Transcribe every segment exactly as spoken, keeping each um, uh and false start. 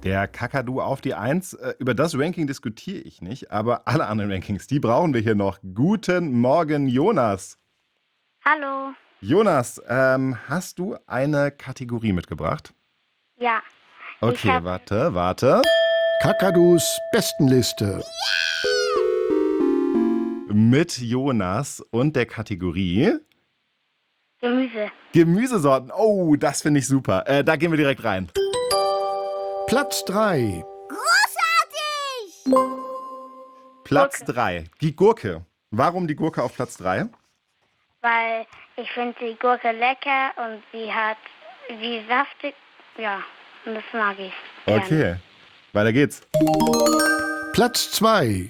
Der Kakadu auf die Eins. Äh, Über das Ranking diskutiere ich nicht, aber alle anderen Rankings, die brauchen wir hier noch. Guten Morgen, Jonas. Hallo. Jonas, ähm, hast du eine Kategorie mitgebracht? Ja. Ich Okay, hab warte, warte. Kakadus Bestenliste. Mit Jonas und der Kategorie Gemüse. Gemüsesorten. Oh, das finde ich super. Äh, da gehen wir direkt rein. Platz drei. Platz Gurke. drei. Die Gurke. Warum die Gurke auf Platz drei? Weil ich finde die Gurke lecker und sie hat, sie ist saftig. Ja, und das mag ich. gerne. Okay, weiter geht's. Platz zwei.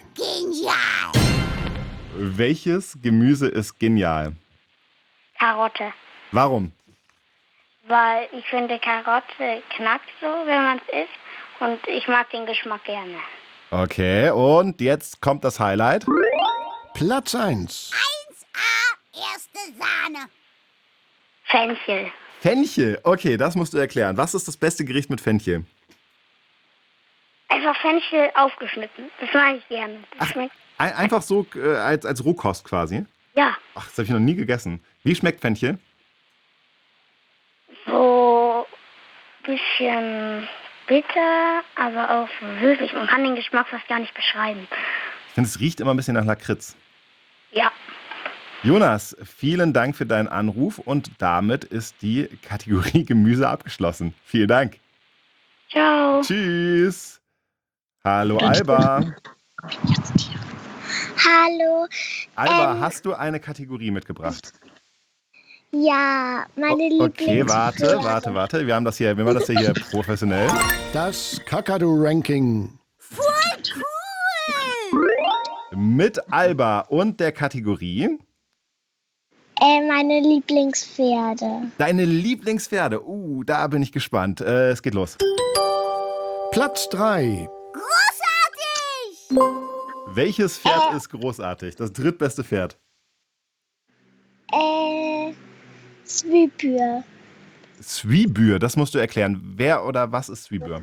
Welches Gemüse ist genial? Karotte. Warum? Weil ich finde, Karotte knackt so, wenn man es isst. Und ich mag den Geschmack gerne. Okay, und jetzt kommt das Highlight. Platz eins. Erste Sahne. Fenchel. Fenchel. Okay, das musst du erklären. Was ist das beste Gericht mit Fenchel? Einfach Fenchel aufgeschnitten. Das mag ich gerne. Das Ach. schmeckt. Ein, einfach so äh, als, als Rohkost quasi. Ja, Ach, das habe ich noch nie gegessen. Wie schmeckt Fenchel? so ein bisschen bitter, aber auch süßlich. Man kann den Geschmack fast gar nicht beschreiben. Ich finde, es riecht immer ein bisschen nach Lakritz. Ja. Jonas, vielen Dank für deinen Anruf und damit ist die Kategorie Gemüse abgeschlossen. Vielen Dank. Ciao. Tschüss. Hallo Alba. Hallo, Alba, Ähm. hast du eine Kategorie mitgebracht? ja, meine O- Okay, Lieblings. warte, warte, warte. Wir haben das hier, wir machen das hier professionell. Das Kakadu-Ranking. Mit Alba und der Kategorie Äh, meine Lieblingspferde. Deine Lieblingspferde. Uh, da bin ich gespannt. Äh, es geht los. Platz drei. Welches Pferd ist großartig? Das drittbeste Pferd. Äh, Zwipür. Zwibür, das musst du erklären. Wer oder was ist Zwibür?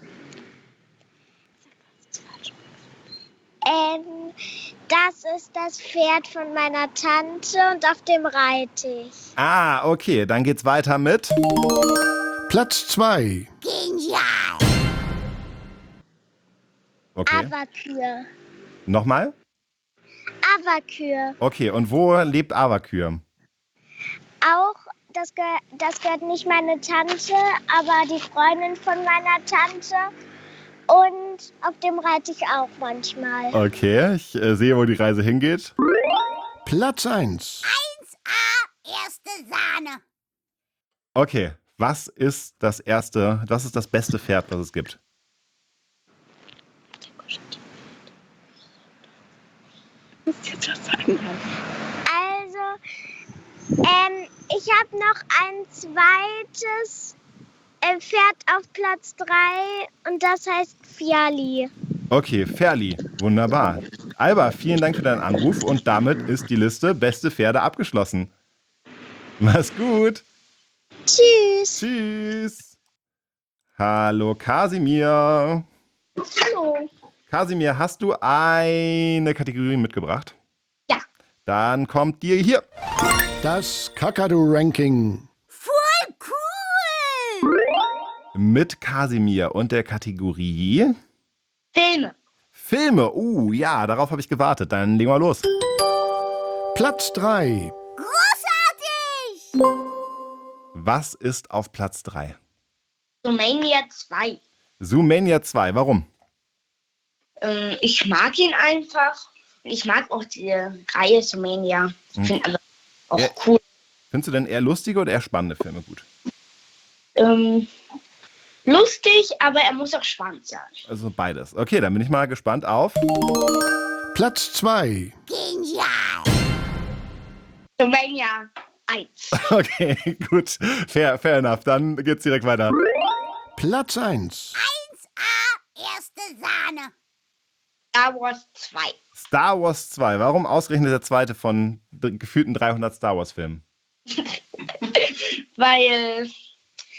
Ähm, das ist das Pferd von meiner Tante und auf dem reite ich. Ah, okay, dann geht's weiter mit Platz zwei. Okay, Avakür. nochmal? Avakür. Okay, und wo lebt Avakür? Auch, das, geh das gehört nicht meine Tante, aber die Freundin von meiner Tante. Und auf dem reite ich auch manchmal. Okay, ich äh, sehe, wo die Reise hingeht. Platz eins. Erste Sahne. Okay, was ist das erste, was ist das beste Pferd, was es gibt? Also, ähm, ich habe noch ein zweites äh, Pferd auf Platz drei und das heißt Fiali. Okay, Ferli, wunderbar. Alba, vielen Dank für deinen Anruf und damit ist die Liste beste Pferde abgeschlossen. Mach's gut. Tschüss. Tschüss. Hallo Kasimir. Hallo. Kasimir, hast du eine Kategorie mitgebracht? Ja. Dann kommt dir hier Das Kakadu-Ranking. Voll cool. mit Kasimir und der Kategorie Filme. Filme. Uh, ja, darauf habe ich gewartet. Dann legen wir los. Platz drei. Großartig. Was ist auf Platz drei? Zoomania zwei. Zoomania zwei. Warum? Ähm, ich mag ihn einfach. Ich mag auch die Reihe Zoomania. Ich finde aber auch Ja. cool. Findest du denn eher lustige oder eher spannende Filme gut? Ähm, lustig, aber er muss auch spannend sein. Also beides. Okay, dann bin ich mal gespannt auf. Platz zwei. Genial. Zoomania eins. Okay, gut. Fair, fair enough. Dann geht's direkt weiter. Platz eins. Erste Sahne. Star Wars zwei. Star Wars zwei. Warum ausgerechnet der zweite von d- gefühlten dreihundert Star Wars Filmen? Weil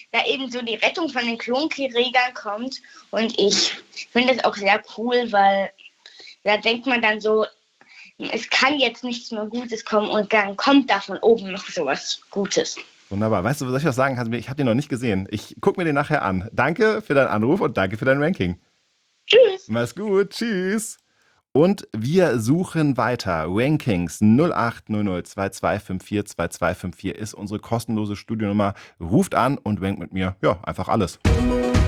da eben so die Rettung von den Klonkriegern kommt. Und ich finde das auch sehr cool, weil da denkt man dann so, es kann jetzt nichts mehr Gutes kommen und dann kommt da von oben noch sowas Gutes. Wunderbar. Weißt du, was ich noch sagen kann? Ich habe den noch nicht gesehen. Ich gucke mir den nachher an. Danke für deinen Anruf und danke für dein Ranking. Tschüss. Mach's gut. Tschüss. Und wir suchen weiter. Rankings null acht null null zwei zwei fünf vier zwei zwei fünf vier ist unsere kostenlose Studionummer. Ruft an und rankt mit mir. Ja, einfach alles.